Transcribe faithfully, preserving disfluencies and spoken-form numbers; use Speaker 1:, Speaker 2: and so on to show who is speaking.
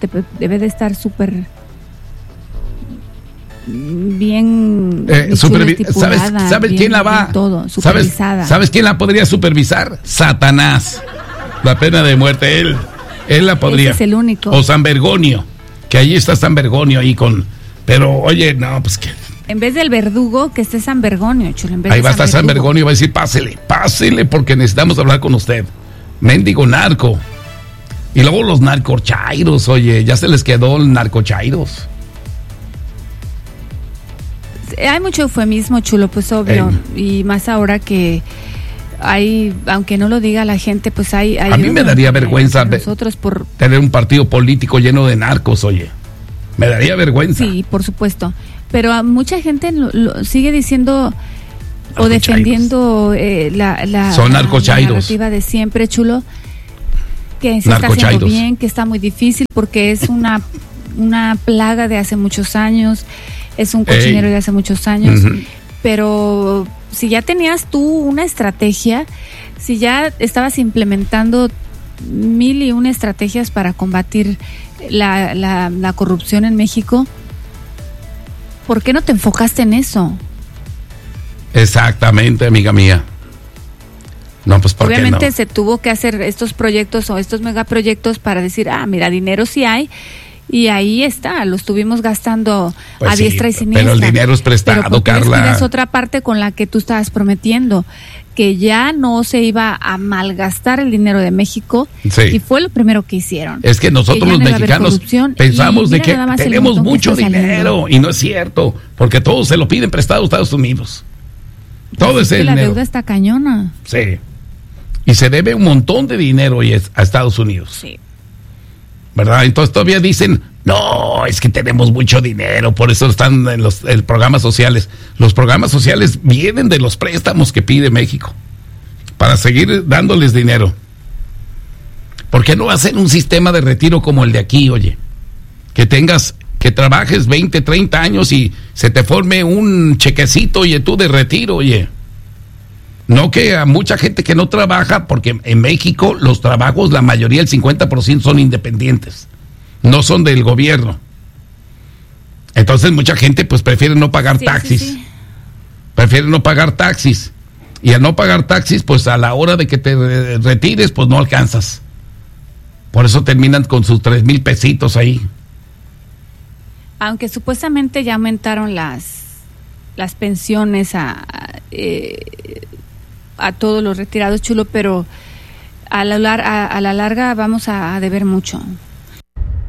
Speaker 1: debe, debe de estar súper bien
Speaker 2: eh, supervi- ¿Sabes, ¿sabes
Speaker 1: bien,
Speaker 2: quién la va?
Speaker 1: Todo,
Speaker 2: ¿Sabes, ¿Sabes quién la podría supervisar? Satanás. La pena de muerte, él, él la podría.
Speaker 1: Ese es el único.
Speaker 2: O San Bergonio, que allí está San Bergonio ahí con... Pero, oye, no, pues que...
Speaker 1: En vez del verdugo, que esté San Bergonio, chulo. En vez
Speaker 2: ahí
Speaker 1: de
Speaker 2: va a estar San
Speaker 1: Verdugo.
Speaker 2: Bergonio y va a decir, pásele, pásele, porque necesitamos hablar con usted. Mendigo narco. Y luego los narcochairos, oye, ya se les quedó el narcochairos.
Speaker 1: Hay mucho eufemismo, chulo, pues obvio. Ey. Y más ahora que hay, aunque no lo diga la gente, pues hay... hay
Speaker 2: a mí me daría vergüenza
Speaker 1: nosotros por
Speaker 2: tener un partido político lleno de narcos, oye. Me daría vergüenza.
Speaker 1: Sí, por supuesto. Pero a mucha gente lo, lo sigue diciendo o defendiendo eh, la, la,
Speaker 2: Son
Speaker 1: la,
Speaker 2: narcochairos.
Speaker 1: la narrativa de siempre, chulo, que se está haciendo bien, que está muy difícil porque es una, una plaga de hace muchos años, es un cochinero Ey. de hace muchos años, uh-huh. Pero si ya tenías tú una estrategia, si ya estabas implementando mil y una estrategias para combatir la, la, la corrupción en México, ¿por qué no te enfocaste en eso?
Speaker 2: Exactamente, amiga mía. No, pues ¿por
Speaker 1: Obviamente
Speaker 2: qué no?
Speaker 1: Se tuvo que hacer estos proyectos o estos megaproyectos para decir, ah, mira, dinero sí hay, y ahí está, lo estuvimos gastando pues a sí, diestra y siniestra.
Speaker 2: Pero el dinero es prestado, pero Carla.
Speaker 1: Es otra parte con la que tú estabas prometiendo, que ya no se iba a malgastar el dinero de México, sí. Y fue lo primero que hicieron.
Speaker 2: Es que nosotros que los no mexicanos pensamos de que tenemos mucho que dinero, y no es cierto, porque todos se lo piden prestado a Estados Unidos. Todo
Speaker 1: es
Speaker 2: ese
Speaker 1: que
Speaker 2: dinero.
Speaker 1: La deuda está cañona.
Speaker 2: Sí. Y se debe un montón de dinero hoy a Estados Unidos.
Speaker 1: Sí.
Speaker 2: ¿Verdad? Entonces todavía dicen, no, es que tenemos mucho dinero, por eso están en los en programas sociales. Los programas sociales vienen de los préstamos que pide México para seguir dándoles dinero. ¿Por qué no hacen un sistema de retiro como el de aquí, oye? Que tengas, que trabajes veinte, treinta años y se te forme un chequecito, oye, tú de retiro, oye. No que a mucha gente que no trabaja, porque en México los trabajos, la mayoría, el cincuenta por ciento son independientes, no son del gobierno. Entonces mucha gente pues prefiere no pagar sí, taxis, sí, sí. prefiere no pagar taxis, y al no pagar taxis, pues a la hora de que te retires, pues no alcanzas. Por eso terminan con sus tres mil pesitos ahí.
Speaker 1: Aunque supuestamente ya aumentaron las, las pensiones a... Eh, a todos los retirados, chulo, pero a la, a, a la larga vamos a, a deber mucho.